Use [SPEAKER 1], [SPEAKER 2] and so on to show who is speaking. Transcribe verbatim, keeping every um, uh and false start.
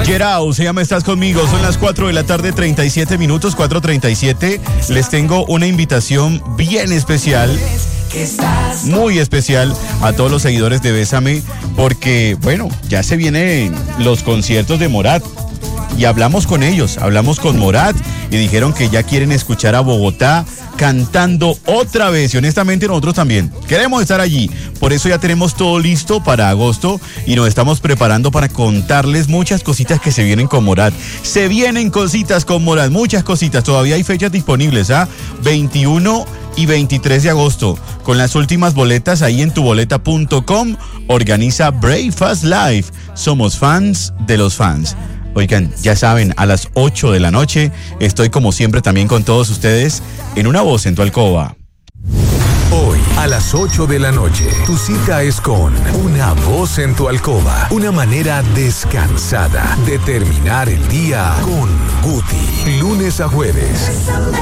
[SPEAKER 1] Gerao, se llama Estás Conmigo. Son las cuatro de la tarde, treinta y siete minutos, cuatro treinta y siete. Les tengo una invitación bien especial, muy especial a todos los seguidores de Bésame, porque, bueno, ya se vienen los conciertos de Morat. Y hablamos con ellos, hablamos con Morat y dijeron que ya quieren escuchar a Bogotá cantando otra vez. Y honestamente nosotros también queremos estar allí. Por eso ya tenemos todo listo para agosto y nos estamos preparando para contarles muchas cositas que se vienen con Morat. Se vienen cositas con Morat, muchas cositas. Todavía hay fechas disponibles, ¿ah? veintiuno y veintitrés de agosto. Con las últimas boletas ahí en tu boleta punto com. Organiza Brave Fast Life. Somos fans de los fans. Oigan, ya saben, a las ocho de la noche estoy como siempre también con todos ustedes en Una Voz en tu Alcoba.
[SPEAKER 2] Hoy, a las ocho de la noche, tu cita es con Una Voz en tu Alcoba. Una manera descansada de terminar el día con Guti. Lunes a jueves.